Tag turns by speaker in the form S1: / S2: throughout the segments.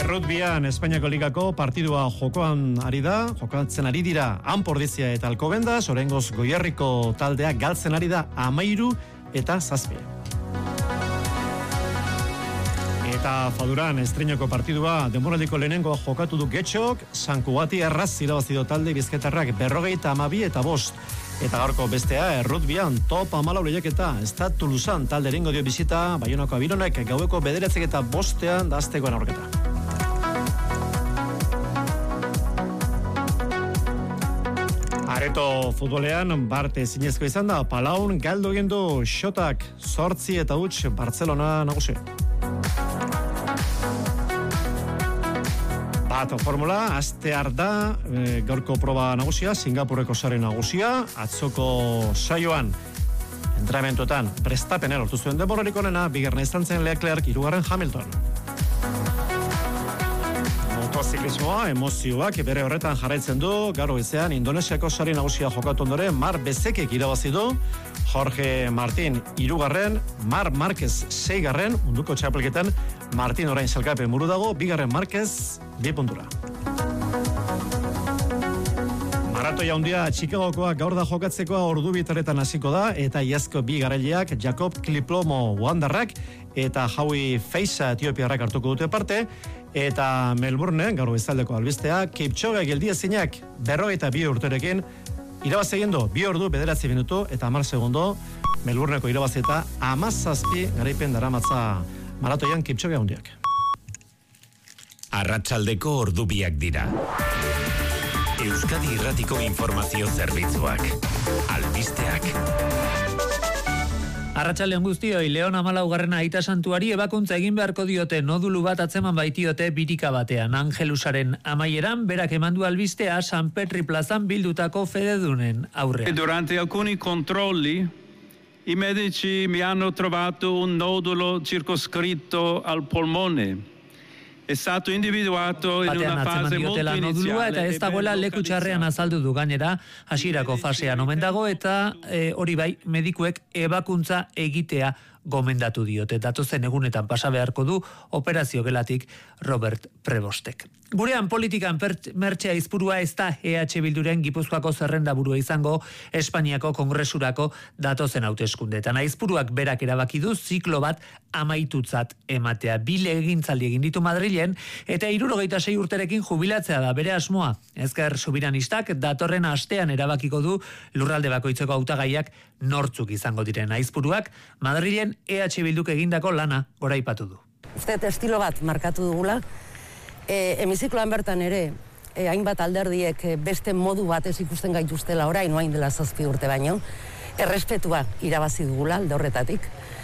S1: Errutbian Espainiako Ligako partidua jokatzen ari dira Anpordizia eta Alcobendas, oraingoz Goierriko taldea galtzen ari da 13-7. Eta Faduran estreinoko partidua denboraldiko lehenengoa jokatu du Getxok, San Kubati erraz irabazi du talde bizkaitarrak 52-5. Eta gaurko bestea Errutbian top 14 lehiaketa Stade Toulousain talde egingo dio bisita Baionako Abironek gaueko 9:05 da hastekoen aurketa. Areto futbolean Barte zinezko izan da, Palaun galdu egin du Xotak 8-0 Barcelona nagusi. Formula, astear da, gaurko proba nagusia, Singapurreko sare nagusia, atzoko saioan, entrenamentuetan, Verstappen lortu zuen denborarik onena, bigarren izan zen Leclerc, hirugarren Hamilton. Motoziklismoa, emozioak bere horretan jarraitzen du, gaur goizean Indonesiako sare nagusia jokatu ondoren, Marc Bezekek irabazi du, Jorge Martin hirugarren, Marc Marquez 6garren, munduko txapelketan Martin orain salkapen buru dago, bigarren Marquez 2 puntura. Maratoia handia Chicagokoa gaur da jokatzekoa ordu bitaretan hasiko da, eta iazko bi garaileak Jakob Kliplomo Ugandarrak eta Howie Feisa Etiopiarrak hartuko dute parte, eta Melbourne gaur bezaldeko albistea Kipchoge geldiezinak 42 urterekin irabazi egin du 2 ordu 9 minutu eta 10 segundo. Melbourneko irabazi eta 17 garaipen daramatza maratoian Kipchoge handiak.
S2: Arratsaldeko ordubiak dira. Euskadi Irratiko informazio zerbitzuak. Albisteak.
S3: Arratsaldeon guztioi, Leon 14. aita santuari ebakuntza egin beharko diote, nodulu bat atzeman baitiote birika batean. Angelusaren amaieran berak emandu albistea San Petri plazan bildutako fededunen aurrean.
S4: Durante alcuni controlli i medici mi hanno trovato un nodulo circoscritto al polmone. È stato individuato in una fase molto iniziale.
S3: Eta ez dagoela leku txarrean azaldu du, gainera hasierako fasean omen dago, eta hori bai, medikuek ebakuntza egitea gomendatu diote. Datozen egunetan pasa beharko du operazio gelatik Robert Prebostek. Gurean politikan Mertxe Aizpurua ez da EH Bilduren Gipuzkoako zerrendaburua izango Espainiako Kongresurako datozen hauteskundeetan. Aizpuruak berak erabaki du ziklo bat amaitutzat ematea. Bi legegintzaldi egin ditu Madrilen eta 76 urterekin jubilatzea da bere asmoa. Ezker Subiranistak datorren astean erabakiko du lurralde bakoitzeko hautagaiak nortzuk izango diren. Aizpuruak Madrilen EH Bilduk egindako lana goraipatu du.
S5: Uste estilo bat markatu dugula. Hemizikloan bertan ere, hainbat alderdiek beste modu batez ikusten gaituztela orain, oain dela 7 urte baino, errespetua irabazi dugula alde horretatik.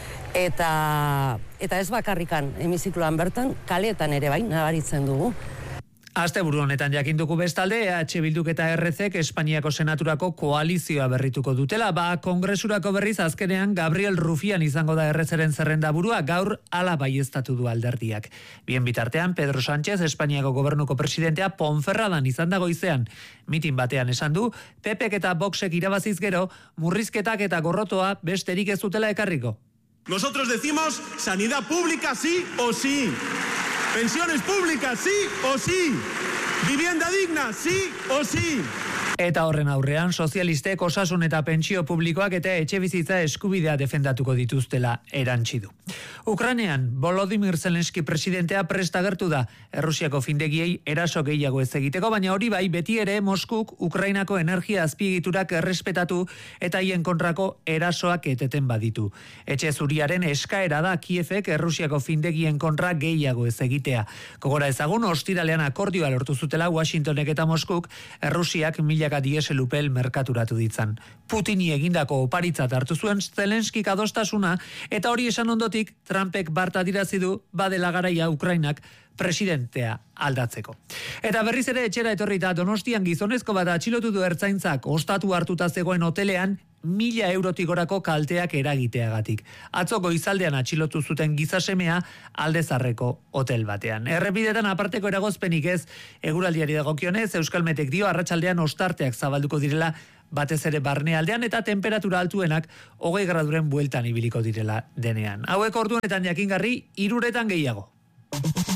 S5: Eta ez bakarrikan hemizikloan bertan, kaleetan ere bai, nabaritzen dugu.
S3: Asteburu honetan jakinduko bestalde, EH Bilduk eta RCek Espainiako Senaturako koalizioa berrituko dutela, Kongresurako berriz azkenean Gabriel Rufián izango da RCren zerrendaburua, gaur hala baieztatu du alderdiak. Bien bitartean, Pedro Sánchez, Espainiako gobernuko presidentea, Ponferradan izan da goizean. Mitin batean esan du, PPek eta Voxek irabaziz gero, murrizketak eta gorrotoa besterik ez dutela ekarriko.
S6: Nosotros decimos sanidad pública sí o sí. Pensiones públicas, sí o sí. Vivienda digna, sí o sí.
S3: Eta horren aurrean, sozialistek osasun eta pentsio publikoak eta etxebizitza eskubidea defendatuko dituztela erantsi du. Ukrainean, Volodymyr Zelenski presidentea prest agertu da Errusiako findegiei eraso gehiago ez egiteko, baina hori bai beti ere Moskuk Ukrainako energia azpiegiturak errespetatu eta haien kontrako erasoak eteten baditu. Etxe zuriaren eskaera da Kievek Errusiako findegien kontra gehiago ez egitea. Gogora ezagun, ostiralean akordioa lortu zutela Washingtonek eta Moskuk Errusiak milaka dieselupel merkaturatu ditzan. Putini egindako oparitzat hartu zuen Zelenskik adostasuna, eta hori esan ondotik Trumpek bart adierazi du badela garaia Ukrainak presidentea aldatzeko. Eta berriz ere etxera etorrita Donostian gizonezko bat atxilotu du ertzaintzak ostatu hartuta zegoen hotelean 1.000 eurotik gorako kalteak eragiteagatik. Atzo goizaldean atxilotu zuten gizasemea Aldezarreko hotel batean. Errepidetan aparteko eragozpenik ez, eguraldiari dagokionez, Euskalmetek dio arratsaldean ostarteak zabalduko direla batez ere barnealdean eta temperatura altuenak 20 graduren bueltan ibiliko direla denean. Hauek ordu honetan jakingarri 3 gehiago.